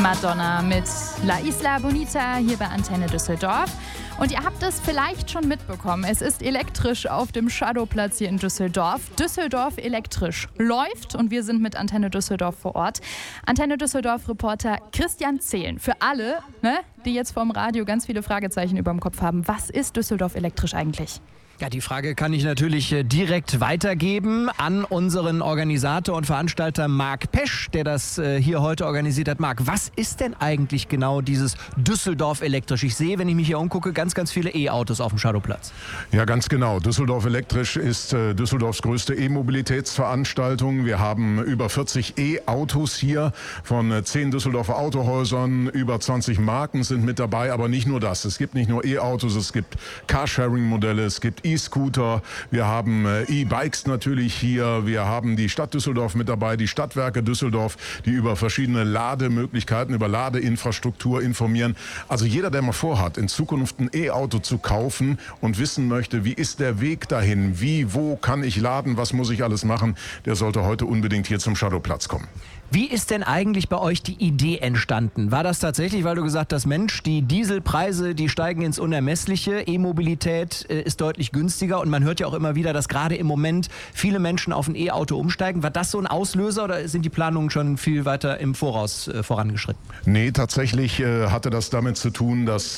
Madonna mit La Isla Bonita hier bei Antenne Düsseldorf. Und ihr habt es vielleicht schon mitbekommen, es ist elektrisch auf dem Shadowplatz hier in Düsseldorf. Düsseldorf elektrisch läuft und wir sind mit Antenne Düsseldorf vor Ort. Antenne Düsseldorf-Reporter Christian Zehlen. Für alle, die jetzt vorm Radio ganz viele Fragezeichen über dem Kopf haben, was ist Düsseldorf elektrisch eigentlich? Ja, die Frage kann ich natürlich direkt weitergeben an unseren Organisator und Veranstalter Marc Pesch, der das hier heute organisiert hat. Marc, was ist denn eigentlich genau dieses Düsseldorf elektrisch? Ich sehe, wenn ich mich hier umgucke, ganz, ganz viele E-Autos auf dem Shadowplatz. Ja, ganz genau. Düsseldorf elektrisch ist Düsseldorfs größte E-Mobilitätsveranstaltung. Wir haben über 40 E-Autos hier von 10 Düsseldorfer Autohäusern. Über 20 Marken sind mit dabei, aber nicht nur das. Es gibt nicht nur E-Autos, es gibt Carsharing-Modelle, es gibt E-Scooter, wir haben E-Bikes natürlich hier, wir haben die Stadt Düsseldorf mit dabei, die Stadtwerke Düsseldorf, die über verschiedene Lademöglichkeiten, über Ladeinfrastruktur informieren. Also jeder, der mal vorhat, in Zukunft ein E-Auto zu kaufen und wissen möchte, wie ist der Weg dahin, wo kann ich laden, was muss ich alles machen, der sollte heute unbedingt hier zum Shadowplatz kommen. Wie ist denn eigentlich bei euch die Idee entstanden? War das tatsächlich, weil du gesagt hast, Mensch, die Dieselpreise, die steigen ins Unermessliche, E-Mobilität ist deutlich günstiger und man hört ja auch immer wieder, dass gerade im Moment viele Menschen auf ein E-Auto umsteigen. War das so ein Auslöser oder sind die Planungen schon viel weiter im Voraus vorangeschritten? Nee, tatsächlich hatte das damit zu tun, dass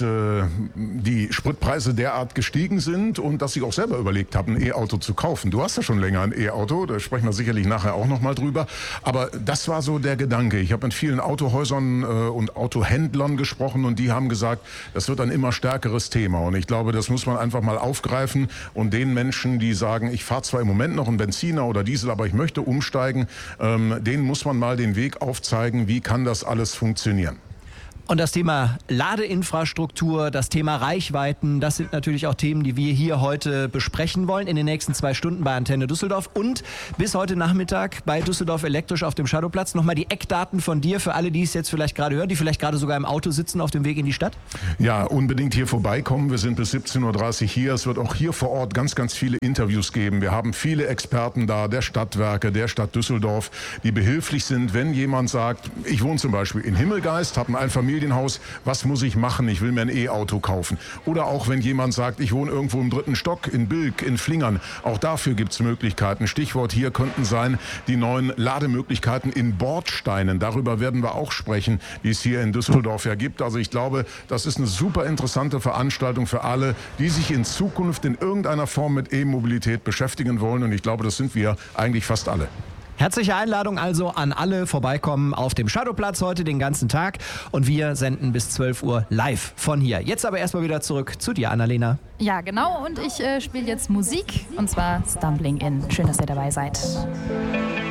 die Spritpreise derart gestiegen sind und dass ich auch selber überlegt habe, ein E-Auto zu kaufen. Du hast ja schon länger ein E-Auto, da sprechen wir sicherlich nachher auch noch mal drüber. Aber das war so der Gedanke. Ich habe mit vielen Autohäusern und Autohändlern gesprochen und die haben gesagt, das wird ein immer stärkeres Thema. Und ich glaube, das muss man einfach mal aufgreifen und den Menschen, die sagen, ich fahre zwar im Moment noch einen Benziner oder Diesel, aber ich möchte umsteigen, denen muss man mal den Weg aufzeigen, wie kann das alles funktionieren. Und das Thema Ladeinfrastruktur, das Thema Reichweiten, das sind natürlich auch Themen, die wir hier heute besprechen wollen in den nächsten 2 Stunden bei Antenne Düsseldorf und bis heute Nachmittag bei Düsseldorf elektrisch auf dem Shadowplatz. Nochmal die Eckdaten von dir für alle, die es jetzt vielleicht gerade hören, die vielleicht gerade sogar im Auto sitzen auf dem Weg in die Stadt. Ja, unbedingt hier vorbeikommen. Wir sind bis 17:30 Uhr hier. Es wird auch hier vor Ort ganz, ganz viele Interviews geben. Wir haben viele Experten da, der Stadtwerke, der Stadt Düsseldorf, die behilflich sind, wenn jemand sagt, ich wohne zum Beispiel in Himmelgeist, habe ein Einfamilienhaus, was muss ich machen? Ich will mir ein E-Auto kaufen. Oder auch wenn jemand sagt, ich wohne irgendwo im 3. Stock, in Bilk, in Flingern. Auch dafür gibt es Möglichkeiten. Stichwort hier könnten sein die neuen Lademöglichkeiten in Bordsteinen. Darüber werden wir auch sprechen, die es hier in Düsseldorf ja gibt. Also ich glaube, das ist eine super interessante Veranstaltung für alle, die sich in Zukunft in irgendeiner Form mit E-Mobilität beschäftigen wollen. Und ich glaube, das sind wir eigentlich fast alle. Herzliche Einladung also an alle, vorbeikommen auf dem Shadowplatz heute den ganzen Tag und wir senden bis 12 Uhr live von hier. Jetzt aber erstmal wieder zurück zu dir, Annalena. Ja, genau, und ich spiele jetzt Musik und zwar Stumbling In. Schön, dass ihr dabei seid.